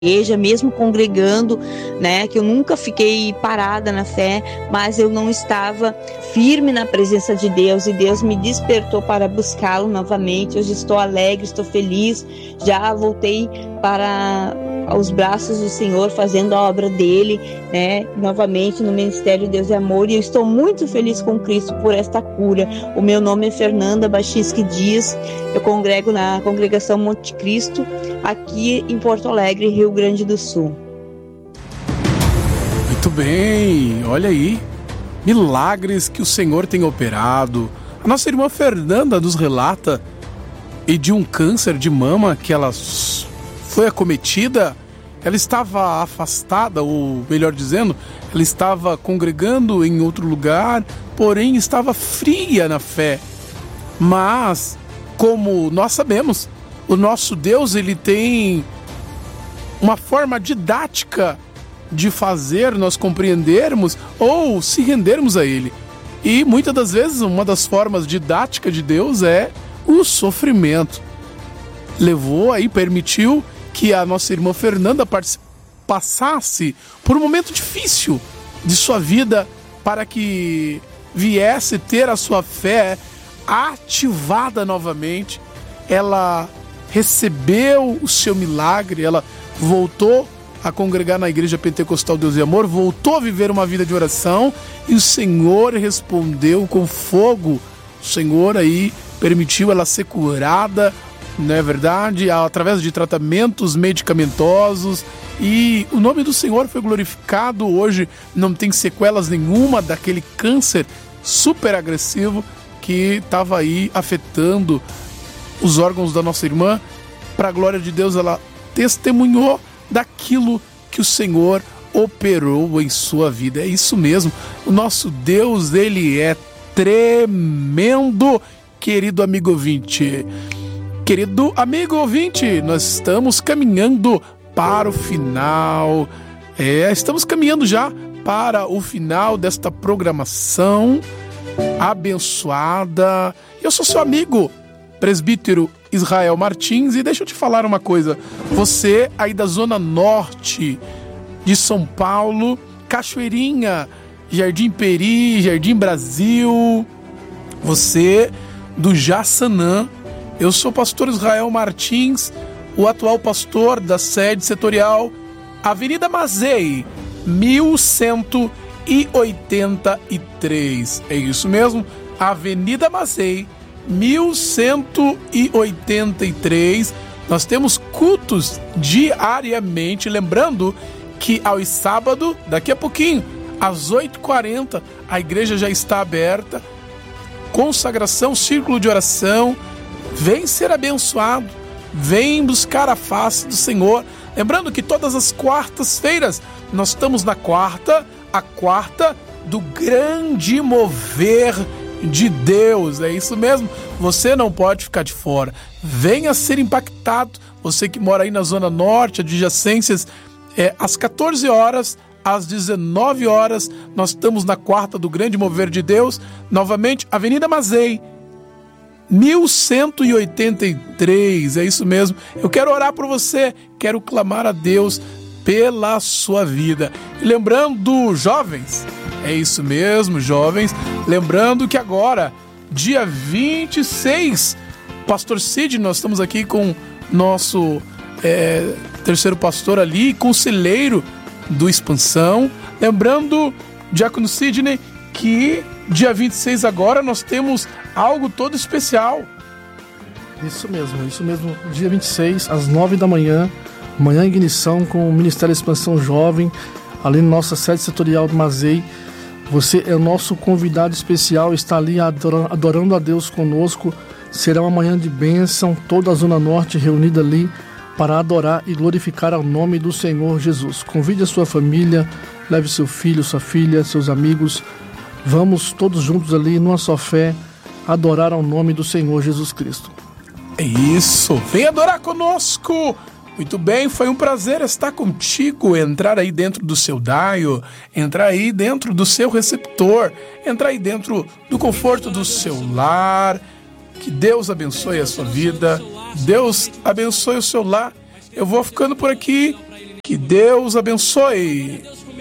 igreja, mesmo congregando, né, que eu nunca fiquei parada na fé, mas eu não estava firme na presença de Deus, e Deus me despertou para buscá-lo novamente. Hoje estou alegre, estou feliz, já voltei para os braços do Senhor, fazendo a obra dele, né, novamente no Ministério Deus é Amor, e eu estou muito feliz com Cristo por esta cura. O meu nome é Fernanda Bachisque Dias, eu congrego na Congregação Monte Cristo, aqui em Porto Alegre, Rio Grande do Sul. Muito bem, olha aí, milagres que o Senhor tem operado. A nossa irmã Fernanda nos relata e de um câncer de mama que ela foi acometida. Ela estava afastada, ou melhor dizendo, ela estava congregando em outro lugar, porém estava fria na fé. Mas, como nós sabemos, o nosso Deus, ele tem uma forma didática de fazer nós compreendermos ou se rendermos a ele. E muitas das vezes uma das formas didáticas de Deus é o sofrimento. Levou aí, permitiu que a nossa irmã Fernanda passasse por um momento difícil de sua vida para que viesse ter a sua fé ativada novamente. Ela recebeu o seu milagre, ela voltou a congregar na Igreja Pentecostal Deus e Amor, voltou a viver uma vida de oração, e o Senhor respondeu com fogo. O Senhor aí permitiu ela ser curada, não é verdade? Através de tratamentos medicamentosos, e o nome do Senhor foi glorificado. Hoje não tem sequelas nenhuma daquele câncer super agressivo que estava aí afetando os órgãos da nossa irmã. Para a glória de Deus, ela testemunhou daquilo que o Senhor operou em sua vida. É isso mesmo, o nosso Deus, ele é tremendo, querido amigo ouvinte. Querido amigo ouvinte, nós estamos caminhando para o final. Estamos caminhando já para o final desta programação abençoada. Eu sou seu amigo, presbítero Israel Martins, e deixa eu te falar uma coisa. Você aí da zona norte de São Paulo, Cachoeirinha, Jardim Peri, Jardim Brasil, você do Jaçanã, eu sou o pastor Israel Martins, o atual pastor da sede setorial Avenida Mazei, 1183. É isso mesmo, Avenida Mazei, 1183. Nós temos cultos diariamente, lembrando que aos sábados, daqui a pouquinho, às 8h40, a igreja já está aberta. Consagração, círculo de oração. Vem ser abençoado, vem buscar a face do Senhor. Lembrando que todas as quartas-feiras nós estamos na a quarta do grande mover de Deus. É isso mesmo, você não pode ficar de fora. Venha ser impactado, você que mora aí na zona norte, adjacências, às 14 horas, às 19 horas, nós estamos na quarta do grande mover de Deus, novamente, Avenida Mazei, 1183, é isso mesmo. Eu quero orar por você, quero clamar a Deus pela sua vida. E lembrando, jovens, é isso mesmo, jovens, lembrando que agora, dia 26, Pastor Cid, nós estamos aqui com nosso terceiro pastor ali, conselheiro do Expansão. Lembrando, Diácono Sidney, que dia 26 agora nós temos algo todo especial. Isso mesmo. Dia 26, às 9 da manhã, manhã ignição com o Ministério Expansão Jovem, ali na nossa sede setorial do Mazei. Você é o nosso convidado especial, está ali adorando a Deus conosco. Será uma manhã de bênção, toda a Zona Norte reunida ali para adorar e glorificar ao nome do Senhor Jesus. Convide a sua família, leve seu filho, sua filha, seus amigos. Vamos todos juntos ali, numa só fé, adorar ao nome do Senhor Jesus Cristo. É isso, vem adorar conosco! Muito bem, foi um prazer estar contigo, entrar aí dentro do seu dial, entrar aí dentro do seu receptor, entrar aí dentro do conforto do seu lar. Que Deus abençoe a sua vida, Deus abençoe o seu lar. Eu vou ficando por aqui. Que Deus abençoe.